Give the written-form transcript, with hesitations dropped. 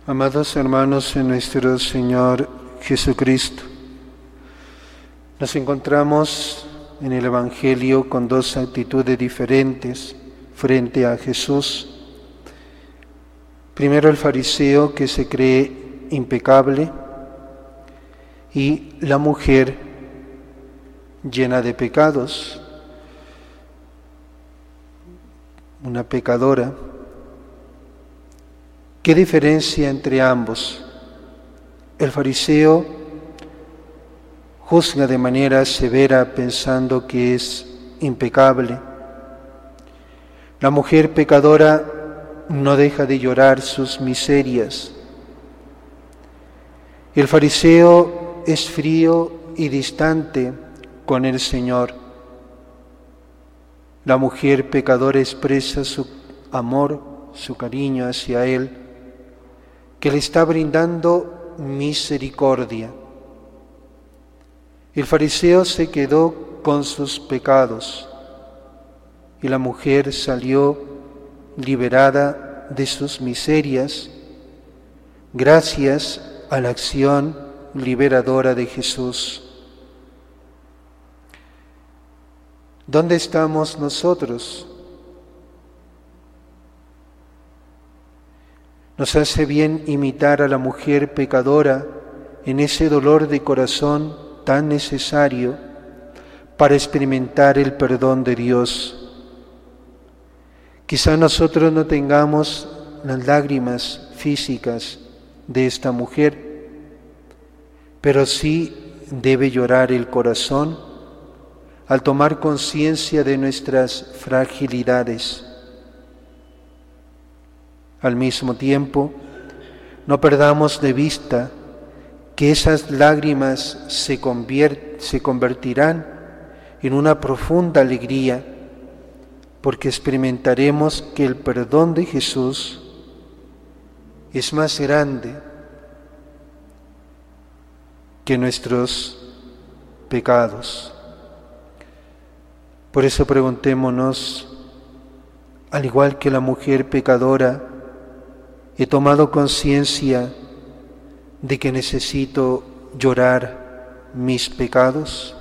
Amados hermanos en nuestro Señor Jesucristo, nos encontramos en el Evangelio con dos actitudes diferentes frente a Jesús. Primero, el fariseo que se cree impecable y la mujer llena de pecados, una pecadora. ¿Qué diferencia entre ambos? El fariseo juzga de manera severa pensando que es impecable. La mujer pecadora no deja de llorar sus miserias. El fariseo es frío y distante con el Señor. La mujer pecadora expresa su amor, su cariño hacia Él, que le está brindando misericordia. El fariseo se quedó con sus pecados y la mujer salió liberada de sus miserias gracias a la acción liberadora de Jesús. ¿Dónde estamos nosotros? Nos hace bien imitar a la mujer pecadora en ese dolor de corazón tan necesario para experimentar el perdón de Dios. Quizá nosotros no tengamos las lágrimas físicas de esta mujer, pero sí debe llorar el corazón al tomar conciencia de nuestras fragilidades. Al mismo tiempo, no perdamos de vista que esas lágrimas se convertirán en una profunda alegría, porque experimentaremos que el perdón de Jesús es más grande que nuestros pecados. Por eso preguntémonos, al igual que la mujer pecadora, ¿he tomado conciencia de que necesito llorar mis pecados?